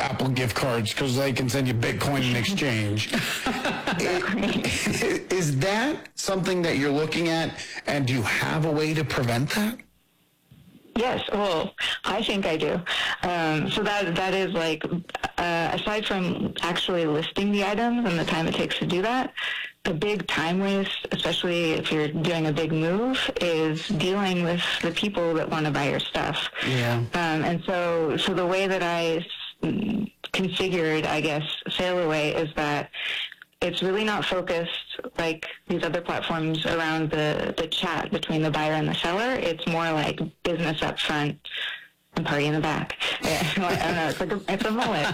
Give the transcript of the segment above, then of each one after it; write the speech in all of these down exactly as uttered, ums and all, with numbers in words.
Apple gift cards because they can send you Bitcoin in exchange. It, is that something that you're looking at, and do you have a way to prevent that? Yes, well, I think I do. Um, so that that is like, uh, aside from actually listing the items and the time it takes to do that, a big time waste, especially if you're doing a big move, is dealing with the people that want to buy your stuff. Yeah. Um, and so, so the way that I configured, I guess, SailAway is that it's really not focused like these other platforms around the, the chat between the buyer and the seller. It's more like business up front and party in the back. Yeah, I don't know. It's like a, it's a mullet.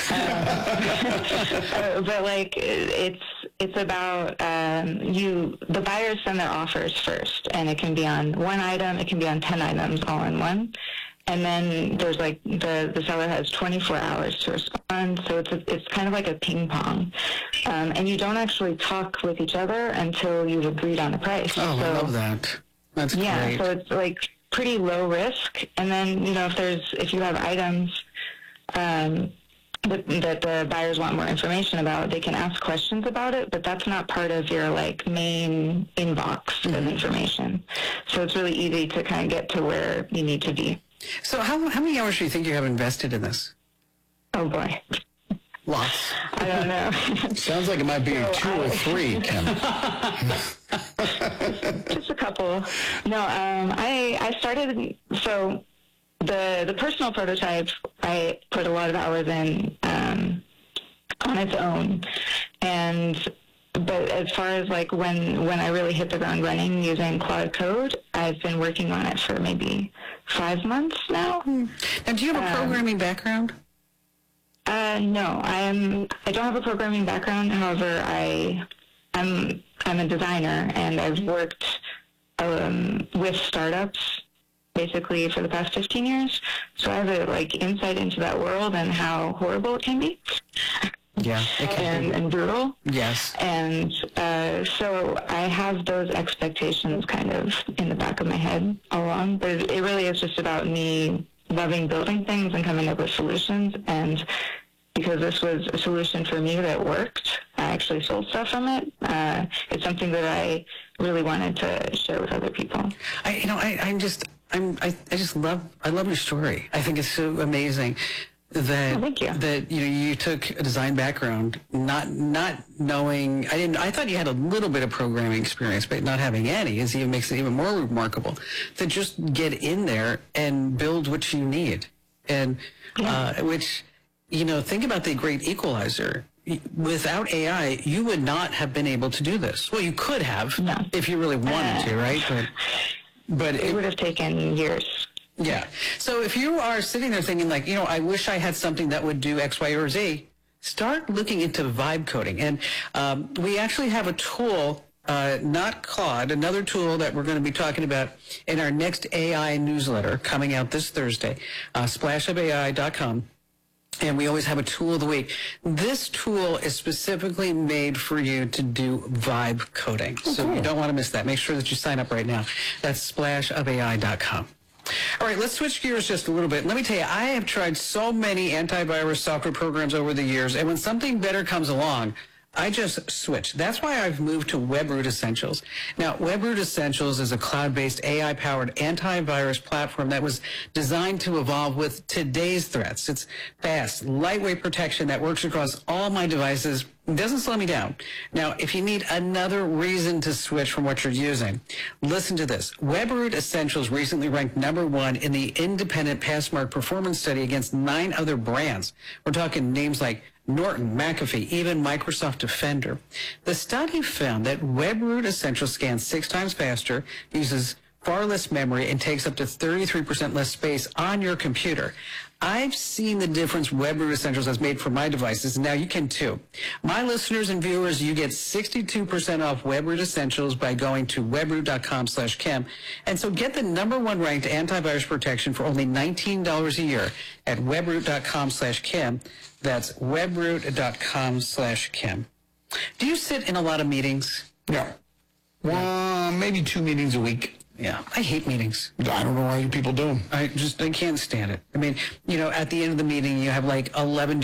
Um, but like it's it's about um, you. The buyers send their offers first, and it can be on one item. It can be on ten items all in one. And then there's like the, the seller has twenty-four hours to respond, so it's a, it's kind of like a ping pong, um, and you don't actually talk with each other until you've agreed on a price. Oh, so, I love that. That's yeah, great. so it's like pretty low risk. And then you know if there's if you have items um, that, that the buyers want more information about, they can ask questions about it, but that's not part of your like main inbox mm-hmm. of information. So it's really easy to kind of get to where you need to be. So how how many hours do you think you have invested in this? Oh, boy. Lots. I don't know. Sounds like it might be so two I, or three, Kim. Just a couple. No, um, I I started, so the the personal prototype, I put a lot of hours in um, on its own. And but as far as like when when I really hit the ground running using Claude Code, I've been working on it for maybe five months now. Now, do you have a programming um, background? Uh, no, I'm. I don't have a programming background. However, I, I'm. I'm a designer, and I've worked um, with startups basically for the past fifteen years. So I have a like insight into that world and how horrible it can be. Yeah, it can and, be. and brutal. Yes. And uh, so I have those expectations kind of in the back of my head all along. But it really is just about me loving building things and coming up with solutions. And because this was a solution for me that worked, I actually sold stuff from it. Uh, it's something that I really wanted to share with other people. I, you know, I, I'm just, I'm, I, I just love, I love your story. I think it's so amazing that oh, thank you. that you know you took a design background, not not knowing. I didn't. I thought you had a little bit of programming experience, but not having any is even makes it even more remarkable. To just get in there and build what you need, and uh, which you know, think about the great equalizer. Without A I, you would not have been able to do this. Well, you could have no. if you really wanted uh, to, right? But but it, it would have taken years. Yeah. So if you are sitting there thinking like, you know, I wish I had something that would do X, Y, or Z, start looking into vibe coding. And um, we actually have a tool, uh, not Claude, another tool that we're going to be talking about in our next A I newsletter coming out this Thursday, uh, splash up A I dot com. And we always have a tool of the week. This tool is specifically made for you to do vibe coding. Oh, so cool. You don't want to miss that. Make sure that you sign up right now. That's splash up A I dot com. All right, let's switch gears just a little bit. Let me tell you, I have tried so many antivirus software programs over the years, and when something better comes along, I just switch. That's why I've moved to WebRoot Essentials. Now, WebRoot Essentials is a cloud-based A I-powered antivirus platform that was designed to evolve with today's threats. It's fast, lightweight protection that works across all my devices. It doesn't slow me down. Now, if you need another reason to switch from what you're using, listen to this. WebRoot Essentials recently ranked number one in the independent Passmark performance study against nine other brands. We're talking names like Norton, McAfee, even Microsoft Defender. The study found that WebRoot Essentials scans six times faster, uses far less memory, and takes up to thirty-three percent less space on your computer. I've seen the difference WebRoot Essentials has made for my devices, and now you can too. My listeners and viewers, you get sixty-two percent off WebRoot Essentials by going to webroot dot com slash Kim. And so get the number one ranked antivirus protection for only nineteen dollars a year at webroot dot com slash Kim. That's webroot dot com slash Kim. Do you sit in a lot of meetings? Yeah. Well, maybe two meetings a week. Yeah, I hate meetings. I don't know why you people do them. I just, I can't stand it. I mean, you know, at the end of the meeting, you have like eleven